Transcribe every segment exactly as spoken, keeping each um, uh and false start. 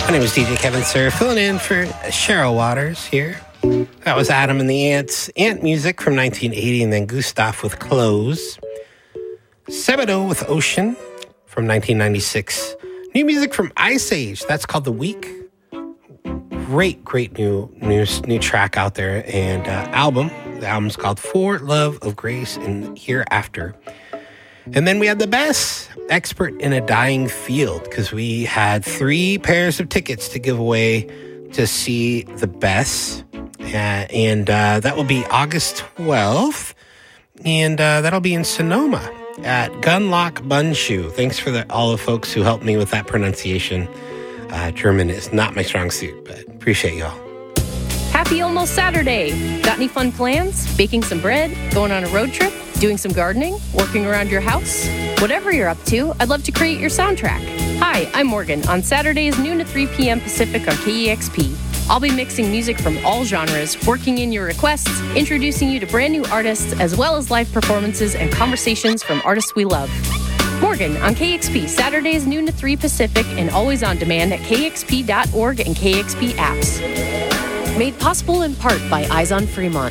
My name is D J Kevin Sir, filling in for Cheryl Waters here. That was Adam and the Ants, Ant Music from nineteen eighty, and then Gustav with Clothes. Sebadoh with Ocean from nineteen ninety-six. New music from Ice Age, that's called The Week. Great, great new new, new track out there, and uh, album. The album's called For Love of Grace and Hereafter. And then we had the best expert in a dying field, because we had three pairs of tickets to give away to see the best. Uh, and uh, that will be August twelfth. And uh, that'll be in Sonoma at Gunlock Bunshu. Thanks for the, all the folks who helped me with that pronunciation. Uh, German is not my strong suit, but appreciate y'all. Happy almost Saturday. Got any fun plans? Baking some bread? Going on a road trip? Doing some gardening? Working around your house? Whatever you're up to, I'd love to create your soundtrack. Hi, I'm Morgan. On Saturdays, noon to three p.m. Pacific on K E X P. I'll be mixing music from all genres, working in your requests, introducing you to brand new artists, as well as live performances and conversations from artists we love. Morgan on K X P, Saturdays, noon to three Pacific, and always on demand at K X P dot org and K X P apps. Made possible in part by Eyes on Fremont.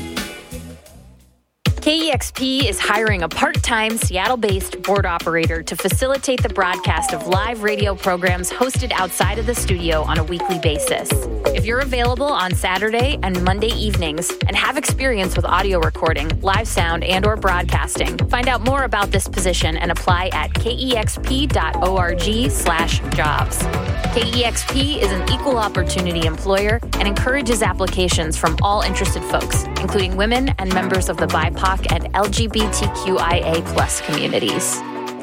K E X P is hiring a part-time Seattle-based board operator to facilitate the broadcast of live radio programs hosted outside of the studio on a weekly basis. If you're available on Saturday and Monday evenings and have experience with audio recording, live sound, and or broadcasting, find out more about this position and apply at K E X P dot org slash jobs. K E X P is an equal opportunity employer and encourages applications from all interested folks, including women and members of the B I P O C and L G B T Q I A plus communities.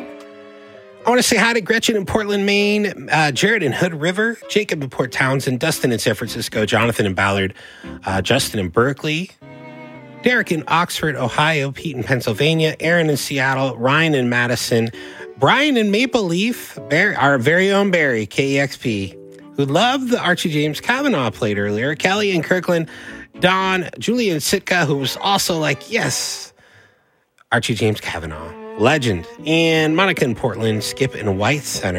I want to say hi to Gretchen in Portland, Maine, uh, Jared in Hood River, Jacob in Port Townsend, Dustin in San Francisco, Jonathan in Ballard, uh, Justin in Berkeley, Derek in Oxford, Ohio, Pete in Pennsylvania, Aaron in Seattle, Ryan in Madison, Brian in Maple Leaf, Barry, our very own Barry, K E X P, who loved the Archie James Kavanaugh played earlier, Kelly in Kirkland, Don, Julian Sitka, who was also like, yes, Archie James Kavanaugh, legend. And Monica in Portland, Skip in White Center.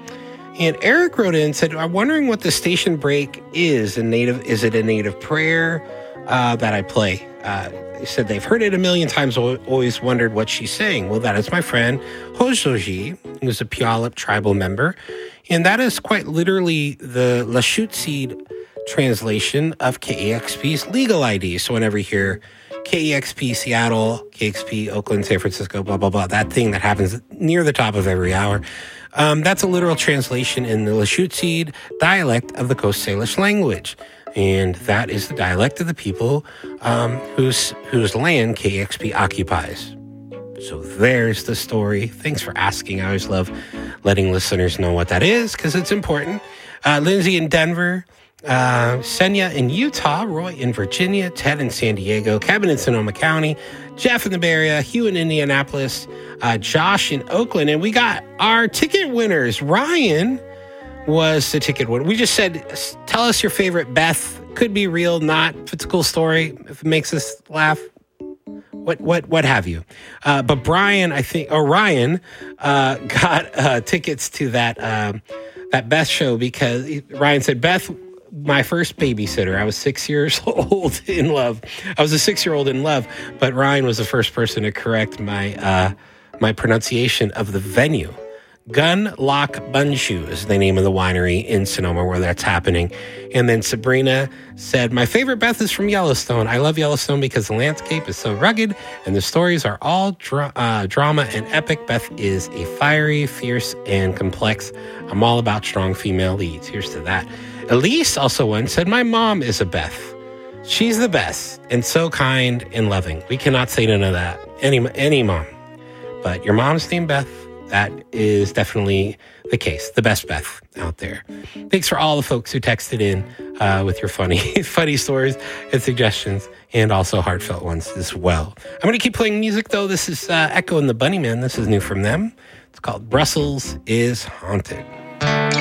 And Eric wrote in and said, I'm wondering what the station break is. A native, is it a native prayer uh, that I play? Uh, they said they've heard it a million times, always wondered what she's saying. Well, that is my friend Hojoji, who's a Puyallup tribal member. And that is quite literally the Lushootseed translation of K E X P's legal I D. So whenever you hear K E X P Seattle, K E X P Oakland, San Francisco, blah, blah, blah, that thing that happens near the top of every hour, um, that's a literal translation in the Lushootseed dialect of the Coast Salish language. And that is the dialect of the people um, whose whose land K E X P occupies. So there's the story. Thanks for asking. I always love letting listeners know what that is because it's important. Uh, Lindsay in Denver, uh, Senya in Utah, Roy in Virginia, Ted in San Diego, Kevin in Sonoma County, Jeff in the Bay Area, Hugh in Indianapolis, uh, Josh in Oakland. And we got our ticket winners. Ryan was the ticket winner. We just said, tell us your favorite Beth. Could be real, not. If it's a cool story, if it makes us laugh, what what what have you. Uh, but Brian, I think, or Ryan, uh, got uh, tickets to that um, that Beth show because he, Ryan said, Beth, my first babysitter. I was six years old in love. I was a six-year-old in love, but Ryan was the first person to correct my uh, my pronunciation of the venue. Gunlock Bunshu is the name of the winery in Sonoma where that's happening. And then Sabrina said, my favorite Beth is from Yellowstone. I love Yellowstone because the landscape is so rugged and the stories are all dra- uh, drama and epic. Beth is a fiery, fierce, and complex. I'm all about strong female leads. Here's to that. Elise also once said, my mom is a Beth. She's the best and so kind and loving. We cannot say none of that. Any, any mom. But your mom's named Beth. That is definitely the case. The best Beth out there. Thanks for all the folks who texted in uh, with your funny funny stories and suggestions and also heartfelt ones as well. I'm going to keep playing music, though. This is uh, Echo and the Bunnymen. This is new from them. It's called Brussels is Haunted.